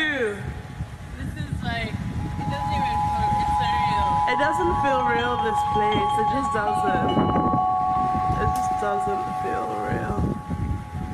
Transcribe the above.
you? This is like, it doesn't even feel, it's surreal. It doesn't feel real, this place. It just doesn't. It just doesn't feel real.